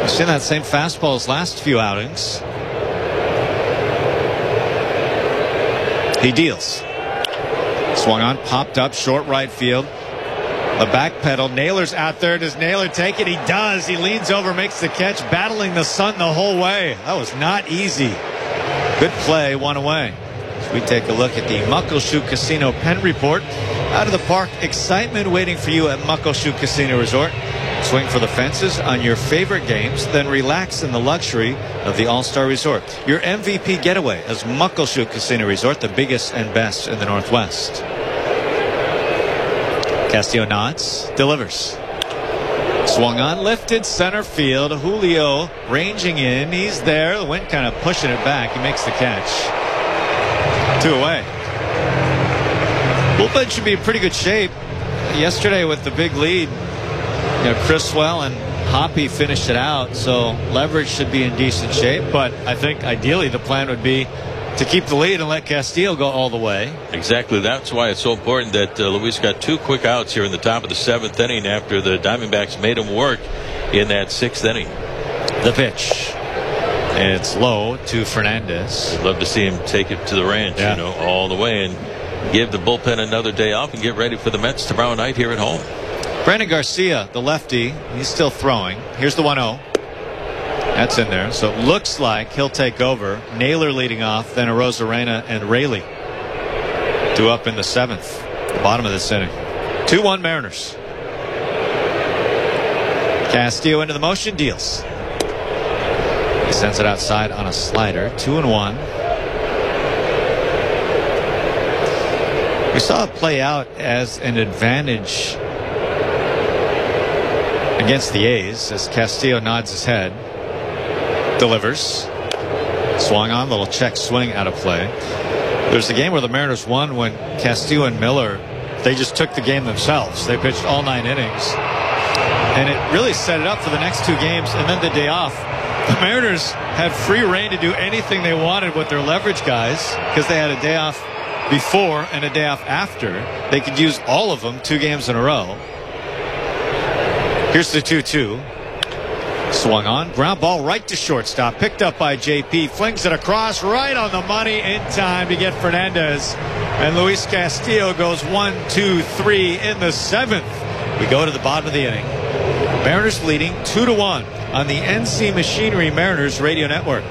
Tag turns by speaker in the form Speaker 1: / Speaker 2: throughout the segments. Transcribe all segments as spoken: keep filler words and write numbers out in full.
Speaker 1: I've seen that same fastball his last few outings. He deals. Swung on, popped up, short right field. The back pedal. Naylor's out there. Does Naylor take it? He does. He leans over, makes the catch, battling the sun the whole way. That was not easy. Good play, one away. As we take a look at the Muckleshoot Casino Penn Report. Out of the park, excitement waiting for you at Muckleshoot Casino Resort. Swing for the fences on your favorite games, then relax in the luxury of the All-Star Resort. Your M V P getaway as Muckleshoot Casino Resort, the biggest and best in the Northwest. Castillo nods, delivers. Swung on, lifted, center field. Julio ranging in. He's there. The wind kind of pushing it back. He makes the catch. Two away. Bullpen should be in pretty good shape. Yesterday with the big lead, you know, Criswell and Hoppy finished it out, so leverage should be in decent shape. But I think ideally the plan would be to keep the lead and let Castillo go all the way.
Speaker 2: Exactly. That's why it's so important that uh, Luis got two quick outs here in the top of the seventh inning after the Diamondbacks made him work in that sixth inning.
Speaker 1: The pitch. It's low to Fernandez.
Speaker 2: I'd love to see him take it to the ranch, yeah. you know, all the way and give the bullpen another day off and get ready for the Mets tomorrow night here at home.
Speaker 1: Brandon Garcia, the lefty, he's still throwing. Here's the one oh. That's in there. So it looks like he'll take over. Naylor leading off, then Arozarena and Raley. Two up in the seventh. The bottom of this inning. two one Mariners. Castillo into the motion, deals. He sends it outside on a slider. Two and one. We saw it play out as an advantage against the A's as Castillo nods his head. Delivers. Swung on, little check swing out of play. There's a game where the Mariners won when Castillo and Miller, they just took the game themselves. They pitched all nine innings. And it really set it up for the next two games. And then the day off, the Mariners had free reign to do anything they wanted with their leverage guys because they had a day off before and a day off after. They could use all of them two games in a row. Here's the two two. Swung on. Ground ball right to shortstop. Picked up by J P. Flings it across right on the money in time to get Fernandez. And Luis Castillo goes one, two, three in the seventh. We go to the bottom of the inning. Mariners leading two to one on the N C Machinery Mariners Radio Network.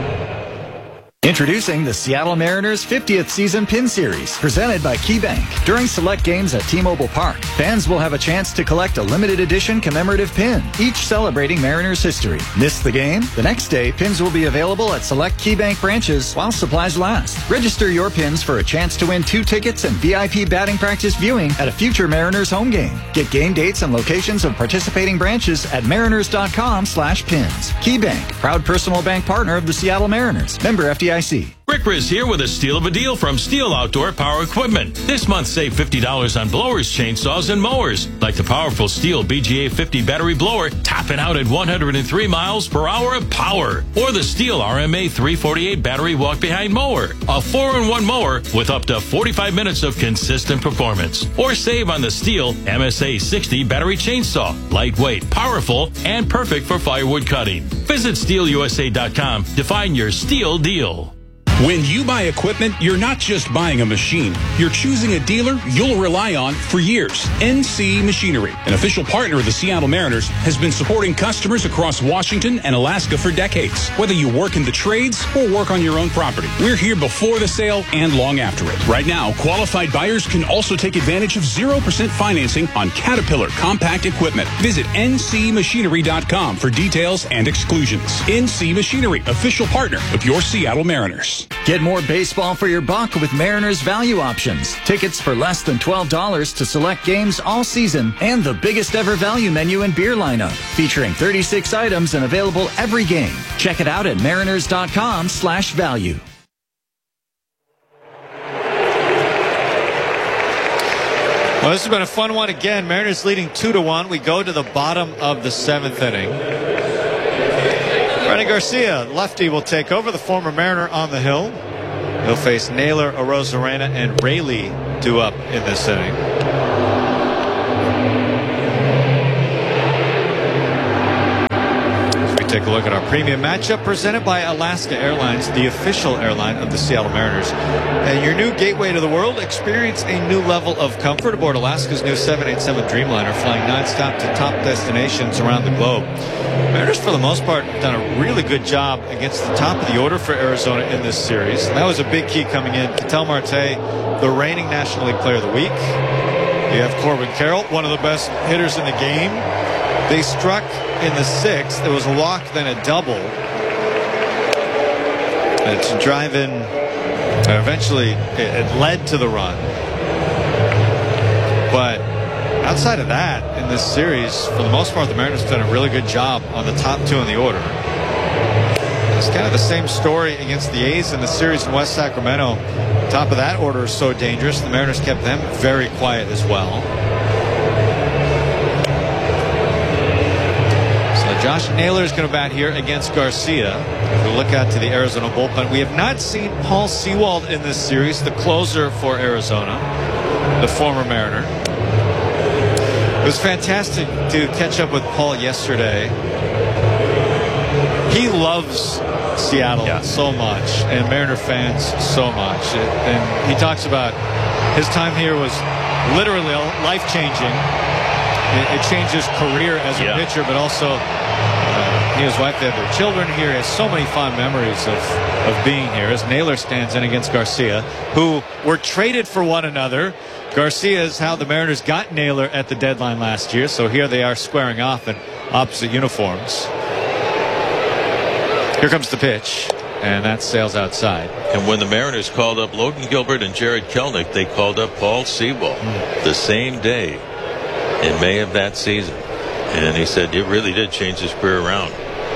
Speaker 3: Introducing the Seattle Mariners fiftieth Season Pin Series, presented by KeyBank. During select games at T-Mobile Park, fans will have a chance to collect a limited edition commemorative pin, each celebrating Mariners history. Miss the game? The next day, pins will be available at select KeyBank branches while supplies last. Register your pins for a chance to win two tickets and V I P batting practice viewing at a future Mariners home game. Get game dates and locations of participating branches at mariners.com slash pins. KeyBank, proud personal bank partner of the Seattle Mariners. Member F D I C.
Speaker 4: Rick Riz here with a steal of a deal from Steel Outdoor Power Equipment. This month, save fifty dollars on blowers, chainsaws, and mowers. Like the powerful Steel B G A fifty battery blower, topping out at one hundred three miles per hour of power. Or the Steel R M A three forty-eight battery walk-behind mower. A four in one mower with up to forty-five minutes of consistent performance. Or save on the Steel M S A sixty battery chainsaw. Lightweight, powerful, and perfect for firewood cutting. Visit steel u s a dot com to find your Steel deal.
Speaker 5: When you buy equipment, you're not just buying a machine. You're choosing a dealer you'll rely on for years. N C Machinery, an official partner of the Seattle Mariners, has been supporting customers across Washington and Alaska for decades. Whether you work in the trades or work on your own property, we're here before the sale and long after it. Right now, qualified buyers can also take advantage of zero percent financing on Caterpillar compact equipment. Visit N C machinery dot com for details and exclusions. N C Machinery, official partner of your Seattle Mariners.
Speaker 3: Get more baseball for your buck with Mariners value options. Tickets for less than twelve dollars to select games all season and the biggest ever value menu and beer lineup, featuring thirty-six items and available every game. Check it out at mariners.com slash value.
Speaker 1: Well, this has been a fun one again. Mariners leading two to one. We go to the bottom of the seventh inning. Brandon Garcia, lefty, will take over, the former Mariner on the hill. He'll face Naylor, Arozarena, and Raley, two up in this inning. As we take a look at our premium matchup presented by Alaska Airlines, the official airline of the Seattle Mariners. And your new gateway to the world, experience a new level of comfort aboard Alaska's new seven eighty-seven Dreamliner, flying nonstop to top destinations around the globe. Mariners, for the most part, have done a really good job against the top of the order for Arizona in this series. And that was a big key coming in. Ketel Marte, the reigning National League Player of the Week. You have Corbin Carroll, one of the best hitters in the game. They struck in the sixth. It was a walk, then a double. And to drive in, eventually it, it led to the run. But outside of that, in this series, for the most part, the Mariners have done a really good job on the top two in the order. It's kind of the same story against the A's in the series in West Sacramento. Top of that order is so dangerous. The Mariners kept them very quiet as well. So Josh Naylor is going to bat here against Garcia. If we look out to the Arizona bullpen, we have not seen Paul Sewald in this series, the closer for Arizona, the former Mariner. It was fantastic to catch up with Paul yesterday. He loves Seattle yeah. so much, and Mariner fans so much. And he talks about his time here was literally life-changing. It, it changed his career as a yeah. pitcher, but also uh, he and his wife, they have their children here. He has so many fond memories of, of being here as Naylor stands in against Garcia, who were traded for one another. Garcia is how the Mariners got Naylor at the deadline last year, so here they are squaring off in opposite uniforms. Here comes the pitch, and that sails outside.
Speaker 2: And when the Mariners called up Logan Gilbert and Jared Kelnick, they called up Paul Sewald mm. the same day in May of that season. And he said it really did change his career around.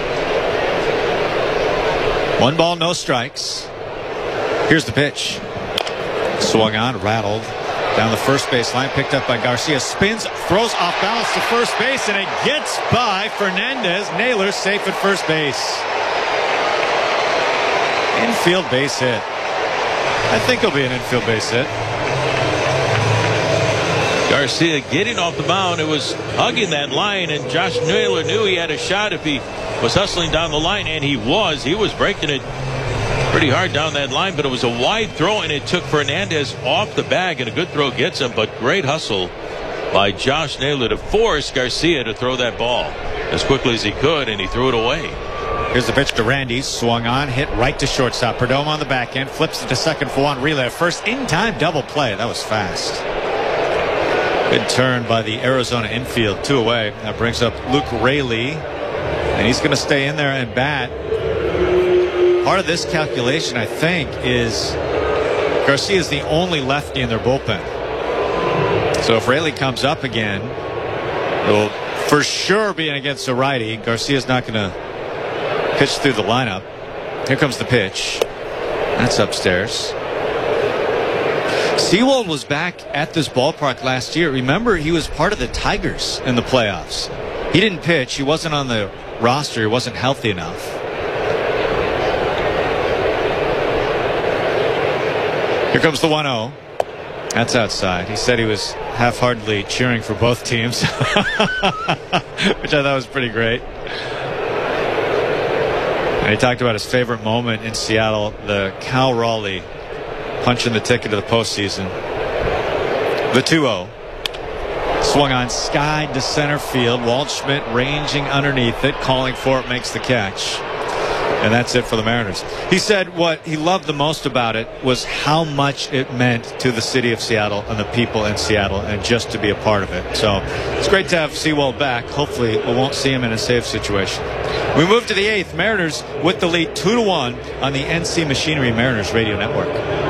Speaker 1: One ball, no strikes. Here's the pitch. Swung on, rattled. Down the first base line, picked up by Garcia. Spins, throws off balance to first base, and it gets by Fernandez. Naylor safe at first base. Infield base hit. I think it'll be an infield base hit.
Speaker 2: Garcia getting off the mound. It was hugging that line, and Josh Naylor knew he had a shot if he was hustling down the line, and he was. He was breaking it pretty hard down that line, but it was a wide throw, and it took Fernandez off the bag, and a good throw gets him, but great hustle by Josh Naylor to force Garcia to throw that ball as quickly as he could, and he threw it away.
Speaker 1: Here's the pitch to Randy. Swung on, hit right to shortstop. Perdomo on the back end, flips it to second for one relay. First in-time double play. That was fast. Good turn by the Arizona infield. Two away. That brings up Luke Raley, and he's going to stay in there and bat. Part of this calculation, I think, is Garcia is the only lefty in their bullpen. So if Raley comes up again, it'll for sure be against a righty. Garcia's not going to pitch through the lineup. Here comes the pitch. That's upstairs. Sewald was back at this ballpark last year. Remember, he was part of the Tigers in the playoffs. He didn't pitch. He wasn't on the roster. He wasn't healthy enough. Here comes the one oh. That's outside. He said he was half-heartedly cheering for both teams, which I thought was pretty great. And he talked about his favorite moment in Seattle, the Cal Raleigh punching the ticket to the postseason. The two oh. Swung on, skied to center field. Waldschmidt ranging underneath it, calling for it, makes the catch. And that's it for the Mariners. He said what he loved the most about it was how much it meant to the city of Seattle and the people in Seattle, and just to be a part of it. So it's great to have Sewald back. Hopefully we won't see him in a save situation. We move to the eighth. Mariners with the lead two to one on the N C Machinery Mariners Radio Network.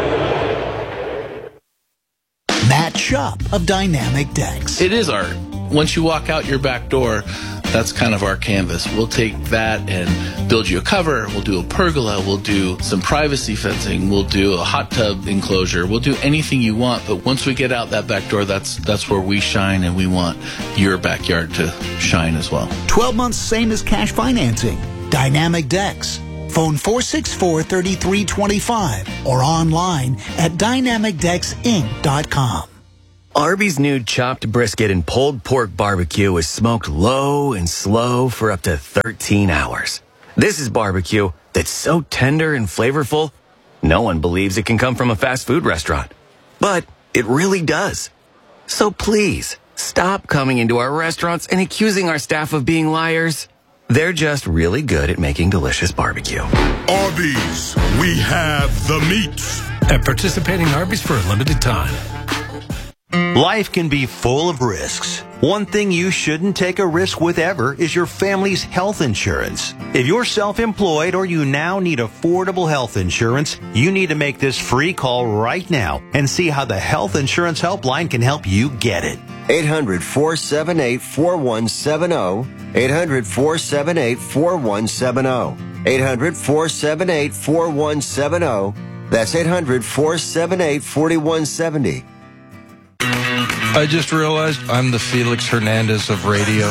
Speaker 6: Matt Shupp of Dynamic Decks.
Speaker 7: It is art. Once you walk out your back door, that's kind of our canvas. We'll take that and build you a cover. We'll do a pergola. We'll do some privacy fencing. We'll do a hot tub enclosure. We'll do anything you want. But once we get out that back door, that's that's where we shine, and we want your backyard to shine as well.
Speaker 6: twelve months, same as cash financing. Dynamic Decks. Phone four six four, three three two five or online at dynamic decks inc dot com.
Speaker 8: Arby's new chopped brisket and pulled pork barbecue is smoked low and slow for up to thirteen hours. This is barbecue that's so tender and flavorful, no one believes it can come from a fast food restaurant. But it really does. So please, stop coming into our restaurants and accusing our staff of being liars. They're just really good at making delicious barbecue.
Speaker 9: Arby's, we have the meats.
Speaker 10: At participating Arby's for a limited time.
Speaker 11: Life can be full of risks. One thing you shouldn't take a risk with ever is your family's health insurance. If you're self-employed or you now need affordable health insurance, you need to make this free call right now and see how the Health Insurance Helpline can help you get it.
Speaker 12: eight hundred, four seven eight, four one seven zero. eight hundred, four seven eight, four one seven zero. eight hundred, four seven eight, four one seven zero. That's eight hundred, four seven eight, four one seven zero.
Speaker 13: I just realized I'm the Felix Hernandez of radio.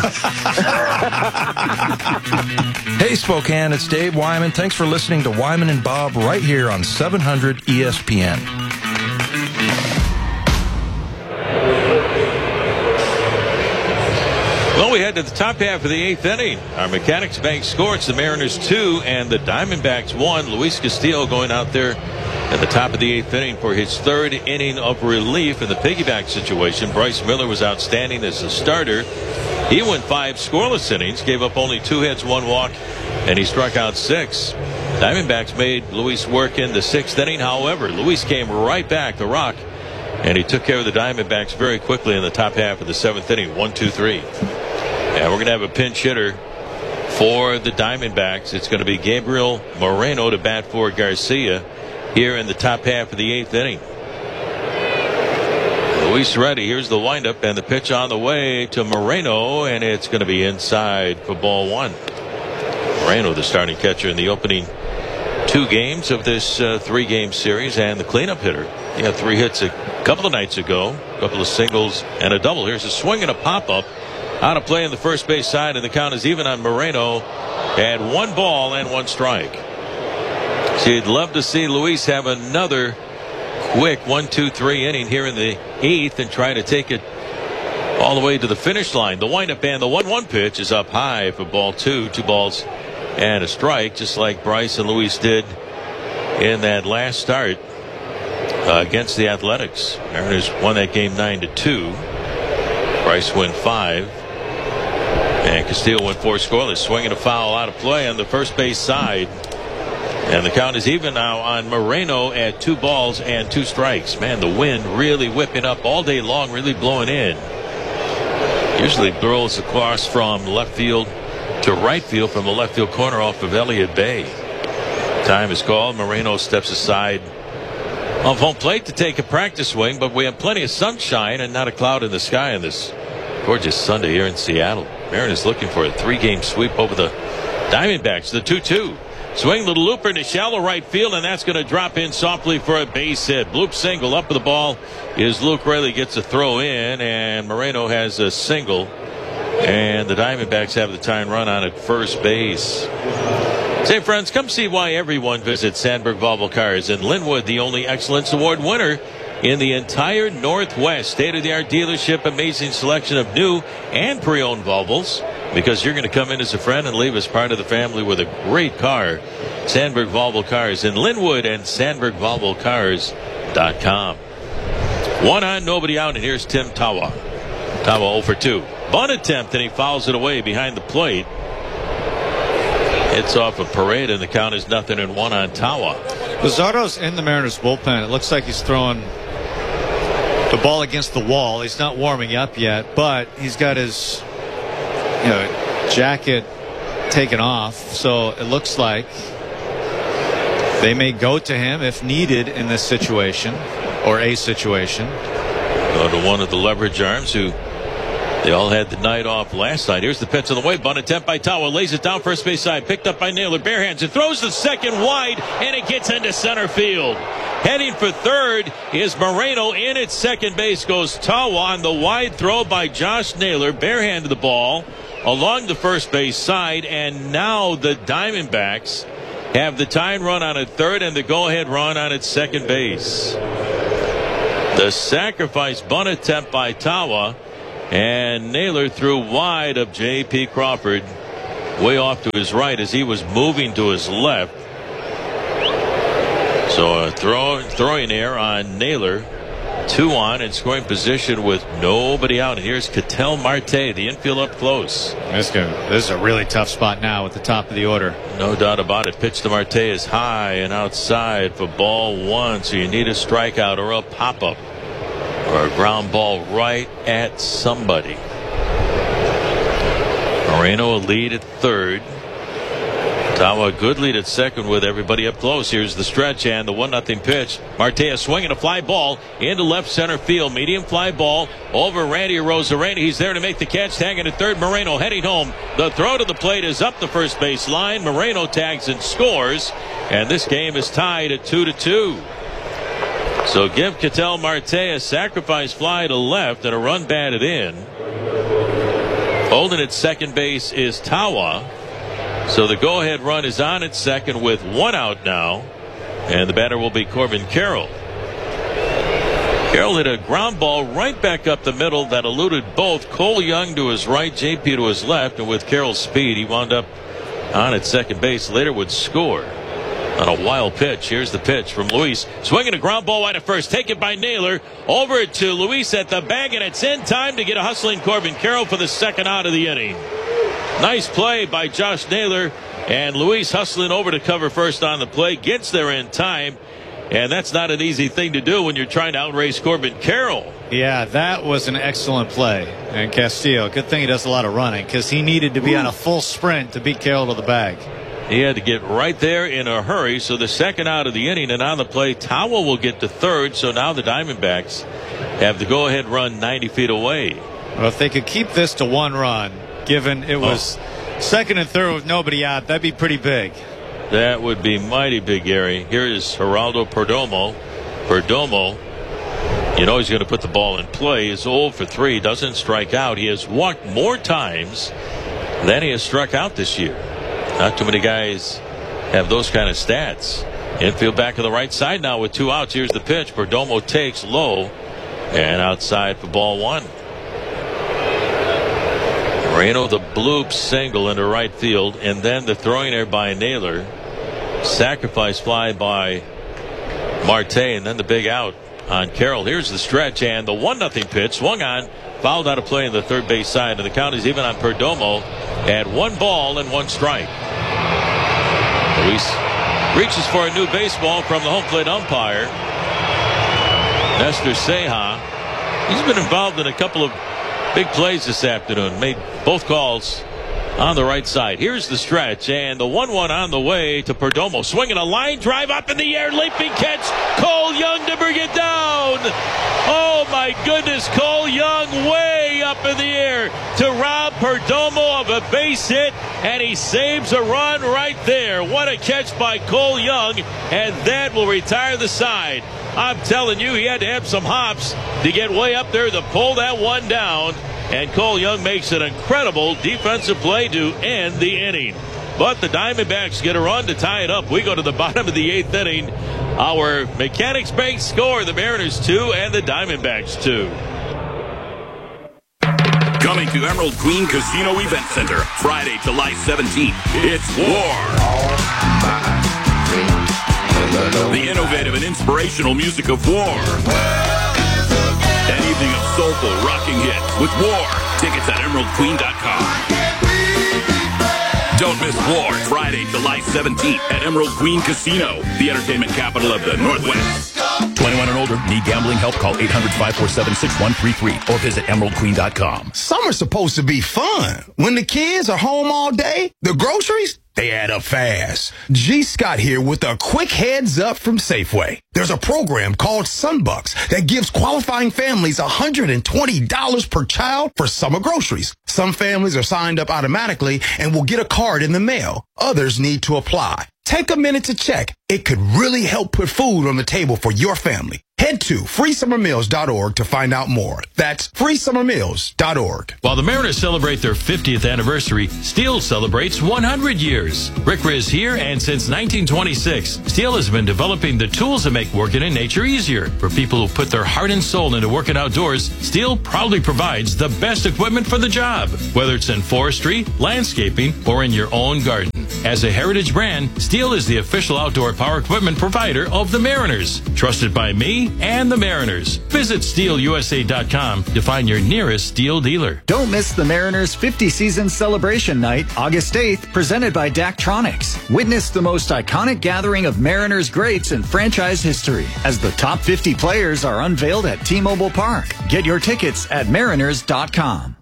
Speaker 13: Hey, Spokane, it's Dave Wyman. Thanks for listening to Wyman and Bob right here on seven hundred E S P N.
Speaker 2: Well, we head to the top half of the eighth inning. Our Mechanics Bank score. It's the Mariners two and the Diamondbacks one. Luis Castillo going out there at the top of the eighth inning for his third inning of relief in the piggyback situation. Bryce Miller was outstanding as a starter. He went five scoreless innings, gave up only two hits, one walk, and he struck out six. Diamondbacks made Luis work in the sixth inning. However, Luis came right back to rock, and he took care of the Diamondbacks very quickly in the top half of the seventh inning. One, two, three. And we're going to have a pinch hitter for the Diamondbacks. It's going to be Gabriel Moreno to bat for Garcia here in the top half of the eighth inning. Luis ready. Here's the windup and the pitch on the way to Moreno, and it's going to be inside for ball one. Moreno, the starting catcher in the opening two games of this uh, three-game series, and the cleanup hitter. He had three hits a couple of nights ago, a couple of singles and a double. Here's a swing and a pop-up out of play on the first base side, and the count is even on Moreno at one ball and one strike. So you'd love to see Luis have another quick one, two, three inning here in the eighth and try to take it all the way to the finish line. The windup and the one one pitch is up high for ball two. Two balls and a strike, just like Bryce and Luis did in that last start uh, against the Athletics. Mariners won that game nine to two. Bryce went five. And Castillo went four scoreless, swinging a foul out of play on the first base side. And the count is even now on Moreno at two balls and two strikes. Man, the wind really whipping up all day long, really blowing in. Usually blows across from left field to right field from the left field corner off of Elliott Bay. Time is called. Moreno steps aside off home plate to take a practice swing, but we have plenty of sunshine and not a cloud in the sky on this gorgeous Sunday here in Seattle. Mariners looking for a three-game sweep over the Diamondbacks. The two two. Swing the looper to shallow right field, and that's going to drop in softly for a base hit. Bloop single up with the ball is Luke Raley gets a throw in, and Moreno has a single. And the Diamondbacks have the tying run on at first base. Say, friends, come see why everyone visits Sandberg Volvo Cars in Linwood, the only Excellence Award winner in the entire Northwest. State-of-the-art dealership, amazing selection of new and pre-owned Volvos. Because you're going to come in as a friend and leave as part of the family with a great car. Sandberg Volvo Cars in Linwood and Sandberg Volvo Cars dot com. One on, nobody out, and here's Tim Tawa. Tawa oh for two. Bunt attempt, and he fouls it away behind the plate. It's off a parade, and the count is nothing and one on Tawa.
Speaker 1: Luzardo's in the Mariners bullpen. It looks like he's throwing the ball against the wall. He's not warming up yet, but he's got his you know, jacket taken off, so it looks like they may go to him if needed in this situation or a situation.
Speaker 2: Go to one of the leverage arms who they all had the night off last night. Here's the pitch on the way. Bunt attempt by Tawa. Lays it down first base side. Picked up by Naylor. Bare hands. It throws the second wide, and it gets into center field. Heading for third is Moreno. In at second base goes Tawa on the wide throw by Josh Naylor. Barehand to the ball along the first base side, and now the Diamondbacks have the tying run on at third and the go-ahead run on at second base. The sacrifice bunt attempt by Tawa, and Naylor threw wide of J P. Crawford, way off to his right as he was moving to his left. So a throw, throwing error on Naylor. Two on in scoring position with nobody out. And here's Ketel Marte, the infield up close.
Speaker 1: This is, gonna, this is a really tough spot now at the top of the order.
Speaker 2: No doubt about it. Pitch to Marte is high and outside for ball one. So you need a strikeout or a pop-up or a ground ball right at somebody. Moreno a lead at third. Tawa a good lead at second with everybody up close. Here's the stretch and the one nothing pitch. Marte swinging a fly ball into left center field. Medium fly ball over Randy Arozarena. He's there to make the catch. Tagging at third. Moreno heading home. The throw to the plate is up the first base line. Moreno tags and scores. And this game is tied at two to two. So give Ketel Marte a sacrifice fly to left and a run batted in. Holding at second base is Tawa. So the go-ahead run is on at second with one out now. And the batter will be Corbin Carroll. Carroll hit a ground ball right back up the middle that eluded both Cole Young to his right, J P to his left. And with Carroll's speed, he wound up on at second base. Later would score on a wild pitch. Here's the pitch from Luis. Swinging a ground ball wide at first. Taken by Naylor. Over to Luis at the bag. And it's in time to get a hustling Corbin Carroll for the second out of the inning. Nice play by Josh Naylor, and Luis hustling over to cover first on the play. Gets there in time, and that's not an easy thing to do when you're trying to outrace Corbin Carroll.
Speaker 1: Yeah, that was an excellent play. And Castillo, good thing he does a lot of running, because he needed to be Ooh. on a full sprint to beat Carroll to the bag.
Speaker 2: He had to get right there in a hurry. So the second out of the inning, and on the play, Tawa will get to third. So now the Diamondbacks have the go-ahead run ninety feet away.
Speaker 1: Well, if they could keep this to one run, given it was oh. second and third with nobody out, that'd be pretty big.
Speaker 2: That would be mighty big, Gary. Here is Geraldo Perdomo. Perdomo, you know he's going to put the ball in play. He's zero for three, doesn't strike out. He has walked more times than he has struck out this year. Not too many guys have those kind of stats. Infield back to the right side now with two outs. Here's the pitch. Perdomo takes low and outside for ball one. Moreno the bloop single into right field, and then the throwing error by Naylor. Sacrifice fly by Marte, and then the big out on Carroll. Here's the stretch and the one nothing pitch. Swung on, fouled out of play in the third base side, and the count is even on Perdomo at one ball and one strike. Luis reaches for a new baseball from the home plate umpire, Nestor Ceja. He's been involved in a couple of big plays this afternoon. Made both calls on the right side. Here's the stretch and the one one on the way to Perdomo. Swinging a line drive up in the air. Leaping catch. Cole Young to bring it down. Oh my goodness. Cole Young way up in the air to rob Perdomo of a base hit, and he saves a run right there. What a catch by Cole Young, and that will retire the side. I'm telling you, he had to have some hops to get way up there to pull that one down. And Cole Young makes an incredible defensive play to end the inning. But the Diamondbacks get a run to tie it up. We go to the bottom of the eighth inning. Our Mechanics Bank score, the Mariners two and the Diamondbacks two.
Speaker 9: Coming to Emerald Queen Casino Event Center, Friday, July seventeenth. It's War. The innovative and inspirational music of War. An evening of soulful, rocking hits with War. Tickets at emerald queen dot com. Don't miss War, Friday, July seventeenth at Emerald Queen Casino, the entertainment capital of the Northwest.
Speaker 14: twenty-one and older. Need gambling help? Call eight hundred, five four seven, six one three three or visit emerald queen dot com.
Speaker 15: Summer's supposed to be fun. When the kids are home all day, the groceries, they add up fast. G. Scott here with a quick heads up from Safeway. There's a program called Sunbucks that gives qualifying families one hundred twenty dollars per child for summer groceries. Some families are signed up automatically and will get a card in the mail. Others need to apply. Take a minute to check. It could really help put food on the table for your family. Head to free summer meals dot org to find out more. That's free summer meals dot org.
Speaker 4: While the Mariners celebrate their fiftieth anniversary, Steel celebrates one hundred years. Rick Riz here, and since nineteen twenty-six, Steel has been developing the tools that make working in nature easier. For people who put their heart and soul into working outdoors, Steel proudly provides the best equipment for the job, whether it's in forestry, landscaping, or in your own garden. As a heritage brand, Steel is the official outdoor power equipment provider of the Mariners. Trusted by me and the Mariners. Visit steel u s a dot com to find your nearest Steel dealer.
Speaker 3: Don't miss the Mariners' fiftieth season celebration night, August eighth, presented by Daktronics. Witness the most iconic gathering of Mariners greats in franchise history as the top fifty players are unveiled at T-Mobile Park. Get your tickets at mariners dot com.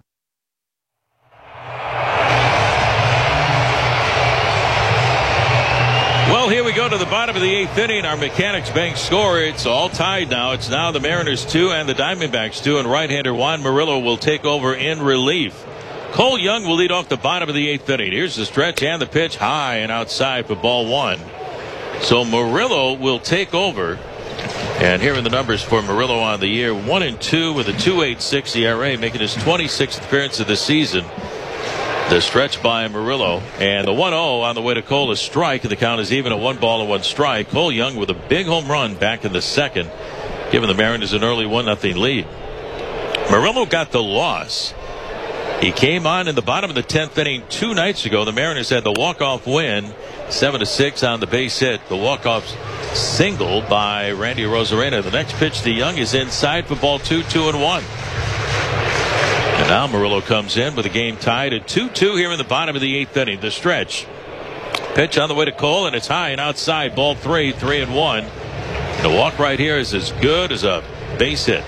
Speaker 2: Well, here we go to the bottom of the eighth inning. Our Mechanics Bank score. It's all tied now. It's now the Mariners two and the Diamondbacks two, and right-hander Juan Murillo will take over in relief. Cole Young will lead off the bottom of the eighth inning. Here's the stretch and the pitch, high and outside for ball one. So Murillo will take over. And here are the numbers for Murillo on the year. one and two with a two point eight six E R A, making his twenty-sixth appearance of the season. The stretch by Murillo, and the one oh on the way to Cole, a strike, and the count is even at one ball and one strike. Cole Young with a big home run back in the second, giving the Mariners an early one nothing lead. Murillo got the loss. He came on in the bottom of the tenth inning two nights ago. The Mariners had the walk-off win, seven to six on the base hit. The walk-off single by Randy Arozarena. The next pitch to Young is inside for ball two, two and one. And now Murillo comes in with the game tied at two two here in the bottom of the eighth inning. The stretch. Pitch on the way to Cole, and it's high and outside. Ball three, three and one. And the walk right here is as good as a base hit.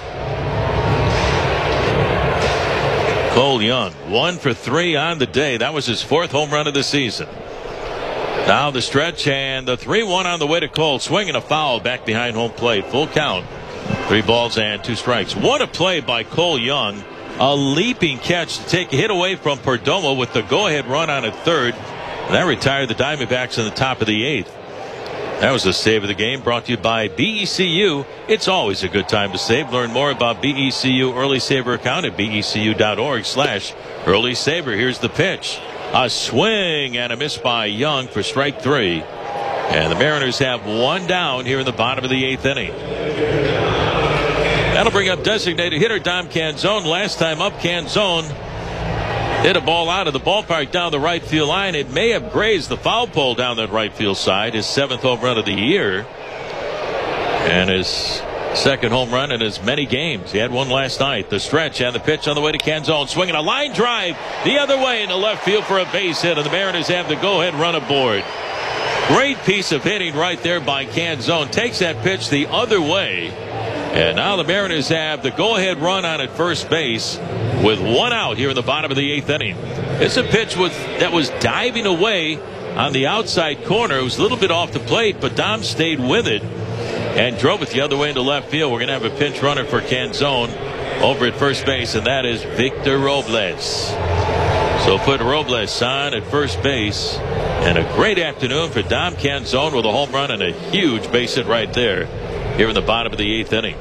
Speaker 2: Cole Young, one for three on the day. That was his fourth home run of the season. Now the stretch, and the three one on the way to Cole. Swinging a foul back behind home plate. Full count. Three balls and two strikes. What a play by Cole Young. A leaping catch to take a hit away from Perdomo with the go-ahead run on at third. And that retired the Diamondbacks in the top of the eighth. That was the save of the game, brought to you by B E C U. It's always a good time to save. Learn more about B E C U Early Saver account at B E C U dot org slash Early Saver. Here's the pitch. A swing and a miss by Young for strike three. And the Mariners have one down here in the bottom of the eighth inning. That'll bring up designated hitter Dom Canzone. Last time up, Canzone hit a ball out of the ballpark down the right field line. It may have grazed the foul pole down that right field side. His seventh home run of the year. And his second home run in as many games. He had one last night. The stretch and the pitch on the way to Canzone. Swinging a line drive the other way into left field for a base hit. And the Mariners have the go-ahead run aboard. Great piece of hitting right there by Canzone. Takes that pitch the other way. And now the Mariners have the go-ahead run on at first base with one out here in the bottom of the eighth inning. It's a pitch with, that was diving away on the outside corner. It was a little bit off the plate, but Dom stayed with it and drove it the other way into left field. We're going to have a pinch runner for Canzone over at first base, and that is Victor Robles. So put Robles on at first base. And a great afternoon for Dom Canzone with a home run and a huge base hit right there here in the bottom of the eighth inning.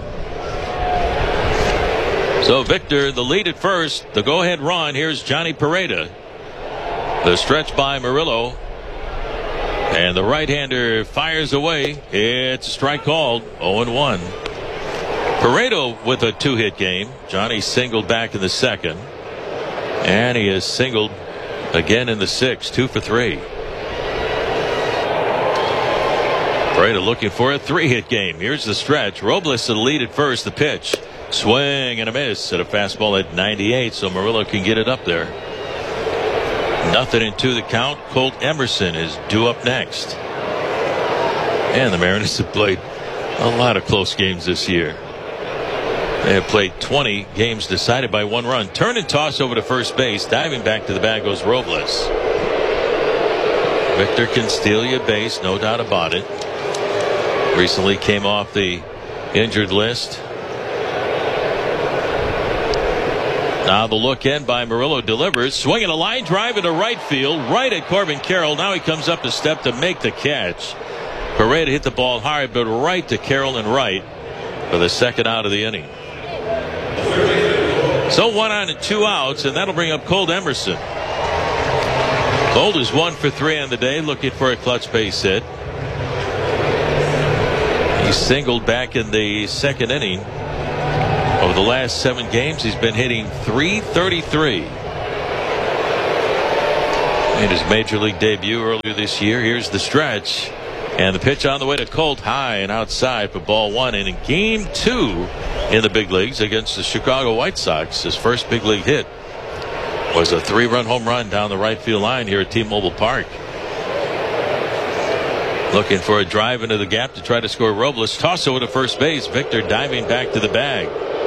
Speaker 2: So Victor, the lead at first, the go-ahead run. Here's Johnny Pereda. The stretch by Murillo. And the right-hander fires away. It's a strike called. oh and one. Pereda with a two-hit game. Johnny singled back in the second. And he has singled again in the sixth. Two for three. Pereda looking for a three-hit game. Here's the stretch. Robles to the lead at first. The pitch. Swing and a miss at a fastball at ninety-eight, so Murillo can get it up there. Nothing into the count. Colt Emerson is due up next. And the Mariners have played a lot of close games this year. They have played twenty games decided by one run. Turn and toss over to first base. Diving back to the bag goes Robles. Victor can steal you a base, no doubt about it. Recently came off the injured list. Now the look in by Murillo delivers. Swinging a line drive into right field, right at Corbin Carroll. Now he comes up to step to make the catch. Pereda hit the ball hard, but right to Carroll and right. for the second out of the inning. So one on and two outs, and that'll bring up Colt Emerson. Colt is one for three on the day, looking for a clutch base hit. He singled back in the second inning. Over the last seven games, he's been hitting three thirty-three. In his major league debut earlier this year. Here's the stretch. And the pitch on the way to Colt, high and outside for ball one. And in game two in the big leagues against the Chicago White Sox, his first big league hit was a three-run home run down the right field line here at T-Mobile Park. Looking for a drive into the gap to try to score. Robles toss over to first base. Victor diving back to the bag.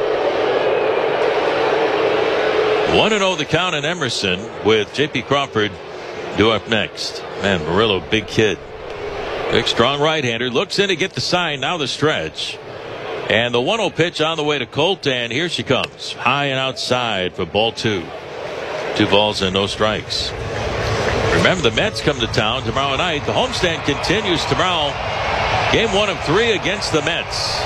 Speaker 2: one and oh the count in Emerson with J P Crawford due up next. Man, Murillo, big kid. Big, strong right-hander. Looks in to get the sign. Now the stretch. And the one oh pitch on the way to Colt, and here she comes. High and outside for ball two. Two balls and no strikes. Remember, the Mets come to town tomorrow night. The homestand continues tomorrow. Game one of three against the Mets.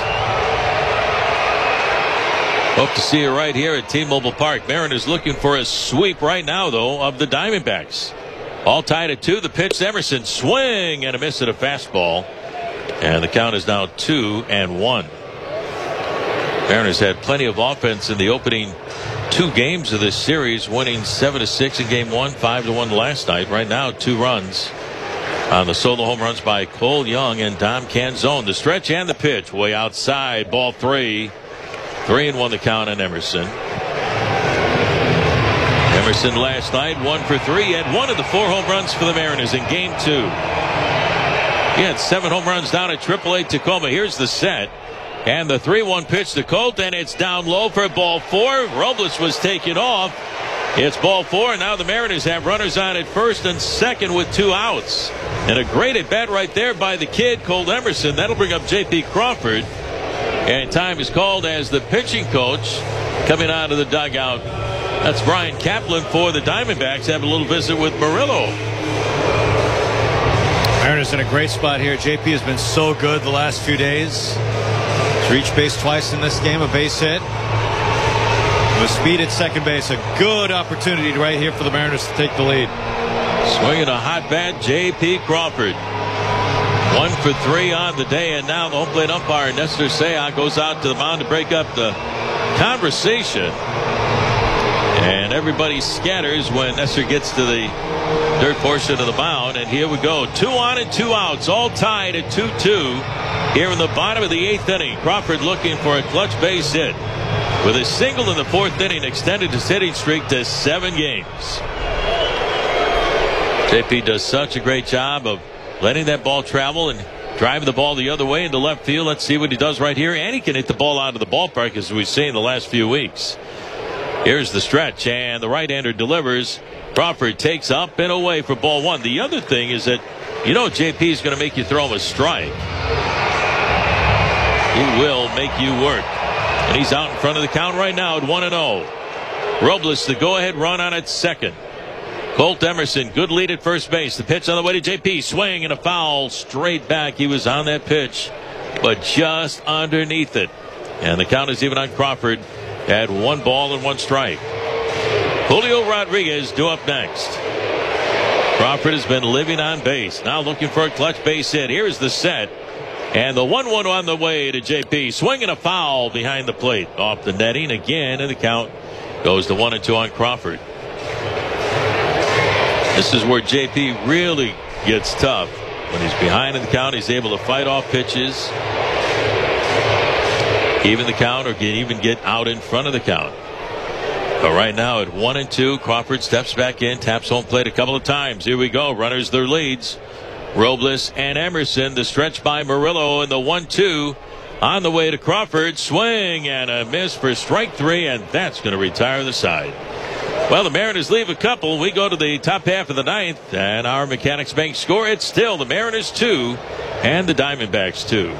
Speaker 2: Hope to see you right here at T-Mobile Park. Mariners looking for a sweep right now, though, of the Diamondbacks. All tied at two. The pitch to Emerson. Swing and a miss at a fastball. And the count is now two and one. Mariners had plenty of offense in the opening two games of this series, winning seven to six in game one, five to one last night. Right now, two runs on the solo home runs by Cole Young and Dom Canzone. The stretch and the pitch way outside. Ball three. Three and one the count on Emerson. Emerson last night one for three. He had one of the four home runs for the Mariners in game two. He had seven home runs down at triple A Tacoma. Here's the set. And the three one pitch to Colt, and it's down low for ball four. Robles was taken off. It's ball four, and now the Mariners have runners on at first and second with two outs. And a great at bat right there by the kid, Colt Emerson. That'll bring up J P Crawford. And time is called as the pitching coach coming out of the dugout. That's Brian Kaplan for the Diamondbacks. Have a little visit with Murillo.
Speaker 1: Mariners in a great spot here. J P has been so good the last few days. He's reached base twice in this game, a base hit. With speed at second base, a good opportunity right here for the Mariners to take the lead.
Speaker 2: Swinging a hot bat, J P Crawford. One for three on the day, and now the home plate umpire, Nestor Seah, goes out to the mound to break up the conversation. And everybody scatters when Nestor gets to the dirt portion of the mound. And here we go. Two on and two outs, all tied at two two here in the bottom of the eighth inning. Crawford looking for a clutch base hit. With a single in the fourth inning, extended his hitting streak to seven games. J P does such a great job of letting that ball travel and driving the ball the other way into left field. Let's see what he does right here. And he can hit the ball out of the ballpark, as we've seen the last few weeks. Here's the stretch, and the right-hander delivers. Crawford takes up and away for ball one. The other thing is that, you know, J P is going to make you throw him a strike. He will make you work. And he's out in front of the count right now at one and oh. Robles, the go-ahead run on at second. Colt Emerson, good lead at first base. The pitch on the way to J P. Swing and a foul straight back. He was on that pitch, but just underneath it. And the count is even on Crawford at one ball and one strike. Julio Rodriguez due up next. Crawford has been living on base. Now looking for a clutch base hit. Here's the set. And the one one on the way to J P. Swinging a foul behind the plate. Off the netting again, and the count goes to one and two on Crawford. This is where J P really gets tough. When he's behind in the count, he's able to fight off pitches, even the count, or get, even get out in front of the count. But right now at one and two, Crawford steps back in, taps home plate a couple of times. Here we go. Runners their leads. Robles and Emerson. The stretch by Murillo, and the one two on the way to Crawford. Swing and a miss for strike three, and that's going to retire the side. Well, the Mariners leave a couple. We go to the top half of the ninth, and our Mechanics Bank score. It's still the Mariners two and the Diamondbacks two.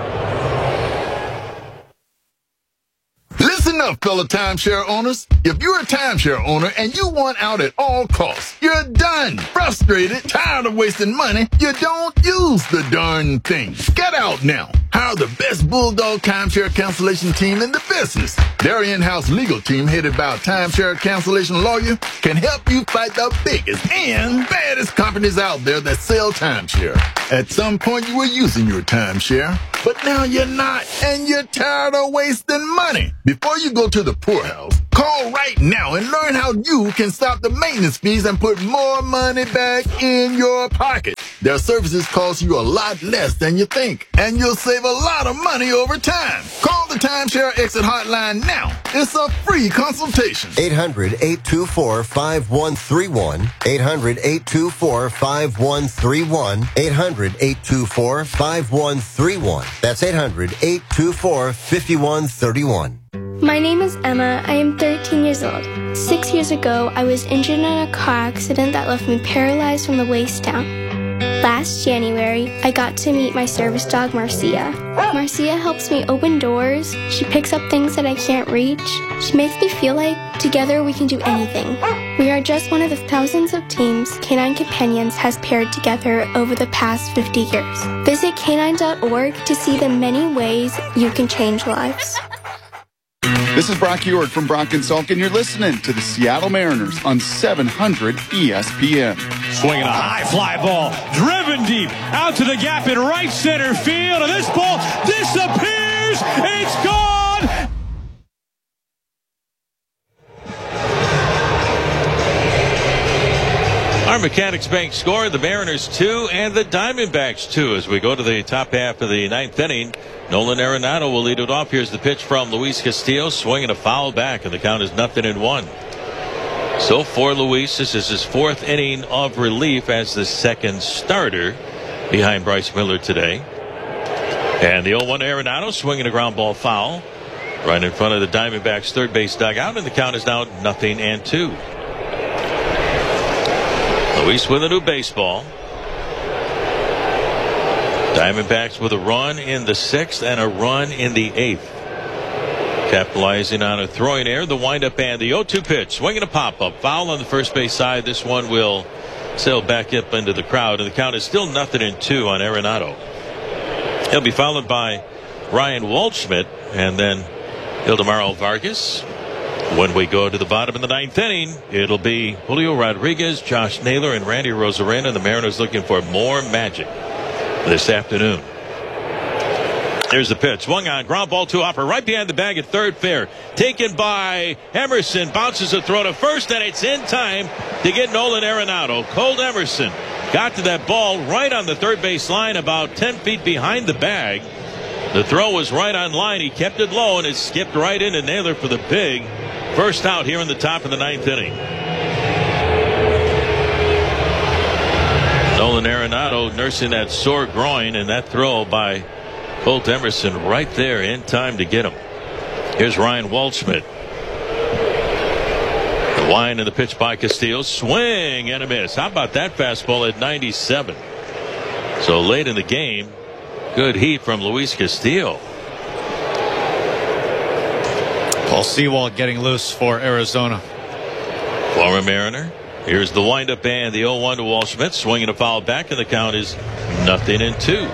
Speaker 16: Listen up, fellow timeshare owners. If you're a timeshare owner and you want out at all costs, you're done. Frustrated, tired of wasting money, you don't use the darn thing. Get out now. Hire the best Bulldog timeshare cancellation team in the business. Their in-house legal team, headed by a timeshare cancellation lawyer, can help you fight the biggest and baddest companies out there that sell timeshare. At some point, you were using your timeshare, but now you're not, and you're tired of wasting money. Before you go to the poorhouse, call right now and learn how you can stop the maintenance fees and put more money back in your pocket. Their services cost you a lot less than you think, and you'll save a lot of money over time. Call the Timeshare Exit Hotline now. It's a free consultation.
Speaker 12: eight hundred, eight two four, five one three one. eight hundred, eight two four, five one three one. eight hundred, eight two four, five one three one. That's eight hundred, eight two four, five one three one.
Speaker 17: My name is Emma. I am thirteen years old. Six years ago, I was injured in a car accident that left me paralyzed from the waist down. Last January, I got to meet my service dog, Marcia. Marcia helps me open doors. She picks up things that I can't reach. She makes me feel like together we can do anything. We are just one of the thousands of teams Canine Companions has paired together over the past fifty years. Visit canine dot org to see the many ways you can change lives.
Speaker 18: This is Brock Ewart from Brock and Salk, and you're listening to the Seattle Mariners on seven hundred E S P N.
Speaker 19: Swinging a high fly ball, driven deep, out to the gap in right center field, and this ball disappears. It's gone.
Speaker 2: Our Mechanics Bank score, the Mariners two and the Diamondbacks two as we go to the top half of the ninth inning. Nolan Arenado will lead it off. Here's the pitch from Luis Castillo, swinging a foul back, and the count is nothing in one. So for Luis, this is his fourth inning of relief as the second starter behind Bryce Miller today. And the oh one Arenado swinging a ground ball foul right in front of the Diamondbacks third base dugout, and the count is now nothing and two. Luis with a new baseball. Diamondbacks with a run in the sixth and a run in the eighth. Capitalizing on a throwing error, the windup and the oh two pitch. Swinging a pop-up. Foul on the first base side. This one will sail back up into the crowd, and the count is still nothing in two on Arenado. He'll be followed by Ryan Waldschmidt and then Ildemaro Vargas. When we go to the bottom of the ninth inning, it'll be Julio Rodriguez, Josh Naylor, and Randy Rosarena. The Mariners looking for more magic this afternoon. Here's the pitch. Swung on. Ground ball to Hopper. Right behind the bag at third fair. Taken by Emerson. Bounces a throw to first, and it's in time to get Nolan Arenado. Cole Emerson got to that ball right on the third base line, about ten feet behind the bag. The throw was right on line. He kept it low, and it skipped right into Naylor for the big first out here in the top of the ninth inning. Nolan Arenado nursing that sore groin, and that throw by Colt Emerson right there in time to get him. Here's Ryan Waldschmidt. The line and the pitch by Castillo. Swing and a miss. How about that fastball at ninety-seven? So late in the game, good heat from Luis Castillo.
Speaker 1: Paul Sewald getting loose for Arizona.
Speaker 2: Former Mariner. Here's the windup and the oh one to Waldschmidt. Swinging a foul back, and the count is nothing in two.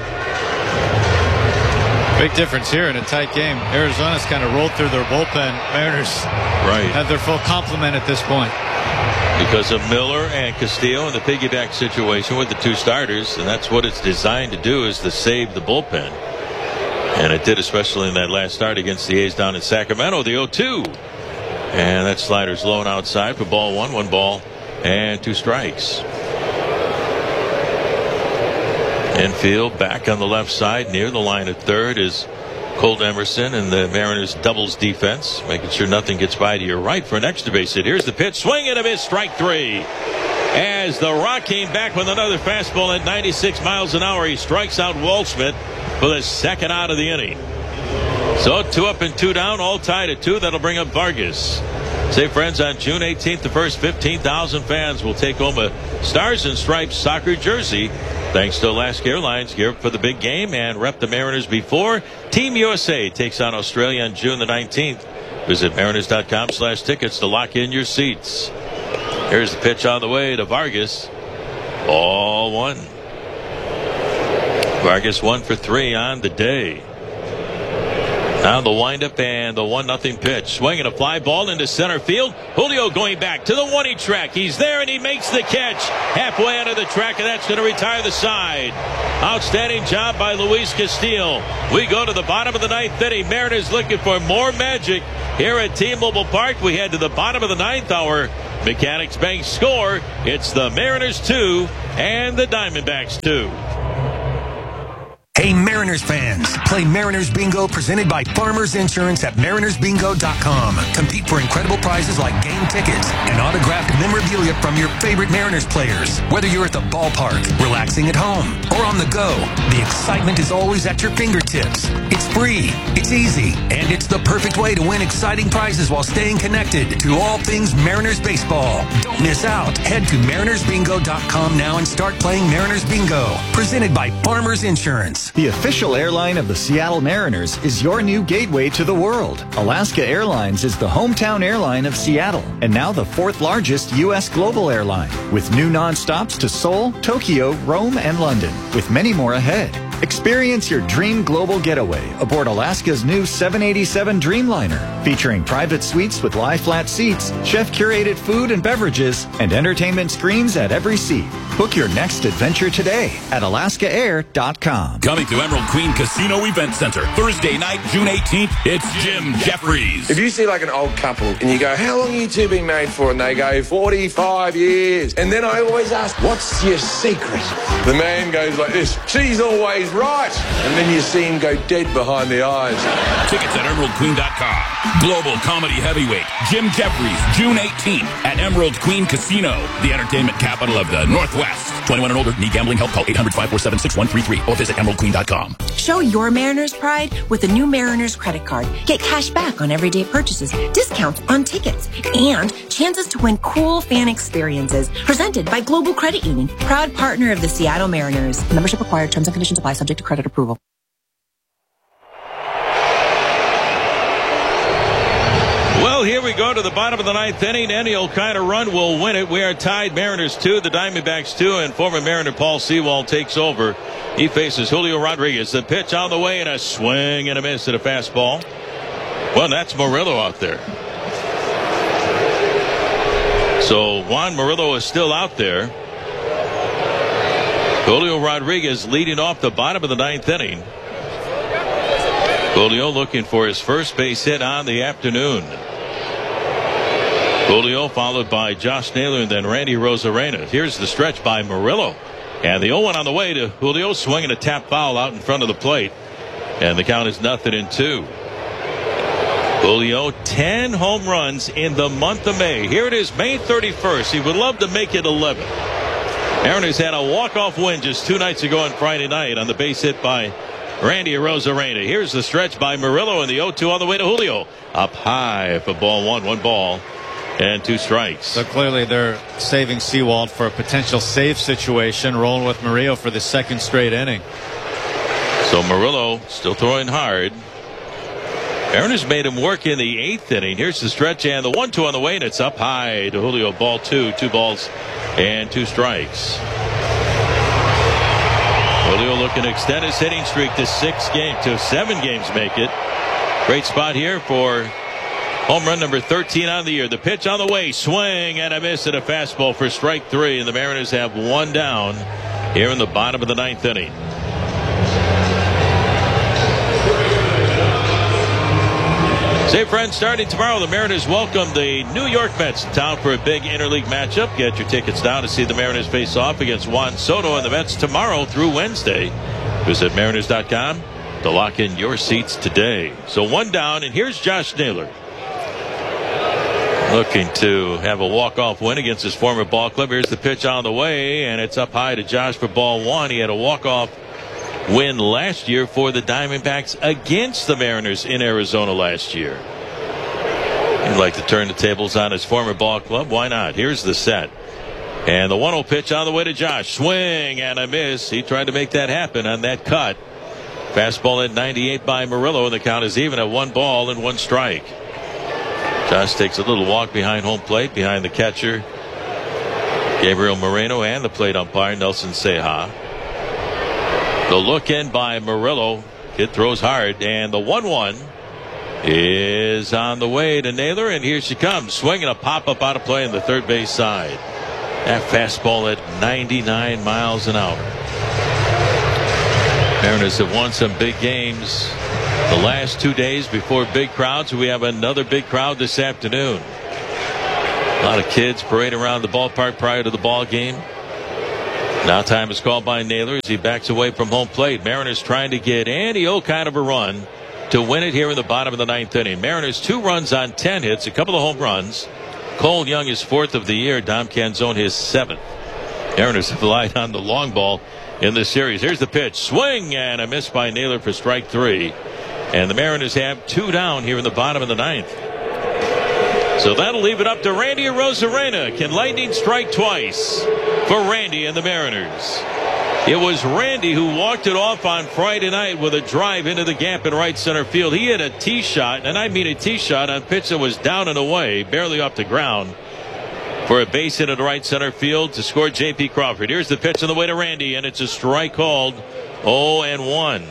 Speaker 1: Big difference here in a tight game. Arizona's kind of rolled through their bullpen. Mariners
Speaker 2: right.
Speaker 1: have their full complement at this point.
Speaker 2: Because of Miller and Castillo in the piggyback situation with the two starters, and that's what it's designed to do, is to save the bullpen. And it did, especially in that last start against the A's down in Sacramento. The oh two. And that slider's low and outside for ball one. One ball and two strikes. Infield back on the left side near the line at third is Colt Emerson and the Mariners doubles defense, making sure nothing gets by to your right for an extra base hit. Here's the pitch. Swing and a miss. Strike three. As the Rock came back with another fastball at ninety-six miles an hour, he strikes out Waldschmidt for the second out of the inning. So two up and two down, all tied at two. That'll bring up Vargas. Say, friends, on June eighteenth, the first fifteen thousand fans will take home a Stars and Stripes soccer jersey. Thanks to Alaska Airlines, gear up for the big game and rep the Mariners before Team U S A takes on Australia on June the nineteenth. Visit mariners.com slash tickets to lock in your seats. Here's the pitch on the way to Vargas. Ball one. Vargas one for three on the day. Now the windup and the one nothing pitch. Swinging a fly ball into center field. Julio going back to the one-inch track. He's there and he makes the catch halfway out of the track, and that's going to retire the side. Outstanding job by Luis Castillo. We go to the bottom of the ninth inning. Mariners looking for more magic here at T-Mobile Park. We head to the bottom of the ninth hour. Mechanics Bank score. It's the Mariners two and the Diamondbacks two.
Speaker 20: Hey Mariners fans, play Mariners Bingo presented by Farmers Insurance at mariners bingo dot com. Compete for incredible prizes like game tickets and autographed memorabilia from your favorite Mariners players. Whether you're at the ballpark, relaxing at home, or on the go, the excitement is always at your fingertips. It's free, it's easy, and it's the perfect way to win exciting prizes while staying connected to all things Mariners baseball. Don't miss out. Head to mariners bingo dot com now and start playing Mariners Bingo, presented by Farmers Insurance.
Speaker 3: The official airline of the Seattle Mariners is your new gateway to the world. Alaska Airlines is the hometown airline of Seattle and now the fourth largest U S global airline, with new nonstops to Seoul, Tokyo, Rome, and London, with many more ahead. Experience your dream global getaway aboard Alaska's new seven eighty-seven Dreamliner, featuring private suites with lie-flat seats, chef-curated food and beverages, and entertainment screens at every seat. Book your next adventure today at alaska air dot com.
Speaker 14: Coming to Emerald Queen Casino Event Center, Thursday night, June eighteenth, it's Jim Jeffries.
Speaker 21: If you see like an old couple and you go, how long have you two been married for? And they go, forty-five years. And then I always ask, what's your secret? The man goes like this, she's always right. And then you see him go dead behind the eyes.
Speaker 14: Tickets at emerald queen dot com. Global comedy heavyweight Jim Jeffries, June eighteenth at Emerald Queen Casino, the entertainment capital of the Northwest. twenty-one and older, need gambling help? Call eight hundred, five four seven, six one three three or visit emerald queen dot com.
Speaker 22: Show your Mariners pride with the new Mariners credit card. Get cash back on everyday purchases, discounts on tickets, and chances to win cool fan experiences. Presented by Global Credit Union, proud partner of the Seattle Mariners. Membership required. Terms and conditions apply. Subject to credit approval.
Speaker 2: Well, here we go to the bottom of the ninth inning. Any old kind of run will win it. We are tied, Mariners two, the Diamondbacks two, and former Mariner Paul Sewald takes over. He faces Julio Rodriguez. The pitch on the way and a swing and a miss at a fastball. Well, that's Murillo out there. So Juan Murillo is still out there. Julio Rodriguez leading off the bottom of the ninth inning. Julio looking for his first base hit on the afternoon. Julio followed by Josh Naylor and then Randy Rosarena. Here's the stretch by Murillo. And the oh one on the way to Julio, swinging a tap foul out in front of the plate. And the count is nothing in two. Julio, ten home runs in the month of May. Here it is, May thirty-first. He would love to make it eleven. Mariners had a walk-off win just two nights ago on Friday night on the base hit by Randy Rosarena. Here's the stretch by Murillo and the oh two on the way to Julio. Up high for ball one. One ball and two strikes.
Speaker 1: So clearly they're saving Sewald for a potential save situation, rolling with Murillo for the second straight inning.
Speaker 2: So Murillo still throwing hard. Mariners made him work in the eighth inning. Here's the stretch and the one two on the way, and it's up high to Julio. Ball two. Two balls and two strikes. Julio looking to extend his hitting streak to six games, to seven games make it. Great spot here for home run number thirteen on the year. The pitch on the way, swing and a miss at a fastball for strike three, and the Mariners have one down here in the bottom of the ninth inning. Say, friends, starting tomorrow, the Mariners welcome the New York Mets in town for a big interleague matchup. Get your tickets down to see the Mariners face off against Juan Soto and the Mets tomorrow through Wednesday. Visit mariners dot com to lock in your seats today. So one down, and here's Josh Naylor. Looking to have a walk-off win against his former ball club. Here's the pitch on the way, and it's up high to Josh for ball one. He had a walk-off win last year for the Diamondbacks against the Mariners in Arizona last year. He'd like to turn the tables on his former ball club. Why not? Here's the set. And the one oh pitch on the way to Josh. Swing and a miss. He tried to make that happen on that cut. Fastball at ninety-eight by Murillo, and the count is even at one ball and one strike. Josh takes a little walk behind home plate, behind the catcher Gabriel Moreno and the plate umpire Nelson Ceja. The look in by Murillo. Kid throws hard, and the one one is on the way to Naylor, and here she comes, swinging a pop-up out of play on the third base side. That fastball at ninety-nine miles an hour. Mariners have won some big games the last two days before big crowds. We have another big crowd this afternoon. A lot of kids parade around the ballpark prior to the ball game. Now time is called by Naylor as he backs away from home plate. Mariners trying to get any old kind of a run to win it here in the bottom of the ninth inning. Mariners two runs on ten hits, a couple of home runs. Cole Young is fourth of the year. Dom Canzone his seventh. Mariners have relied on the long ball in this series. Here's the pitch. Swing and a miss by Naylor for strike three. And the Mariners have two down here in the bottom of the ninth. So that'll leave it up to Randy Arozarena. Can lightning strike twice for Randy and the Mariners? It was Randy who walked it off on Friday night with a drive into the gap in right center field. He hit a tee shot, and I mean a tee shot on pitch that was down and away, barely off the ground, for a base hit into right center field to score J P Crawford. Here's the pitch on the way to Randy, and it's a strike called. oh and one.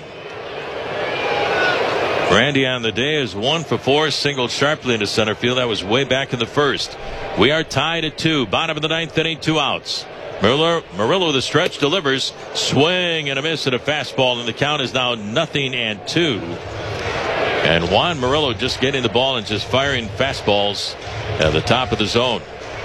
Speaker 2: Randy on the day is one for four, singled sharply into center field. That was way back in the first. We are tied at two. Bottom of the ninth inning, two outs. Murillo, Murillo the stretch delivers. Swing and a miss at a fastball, and the count is now nothing and two. And Juan Murillo just getting the ball and just firing fastballs at the top of the zone.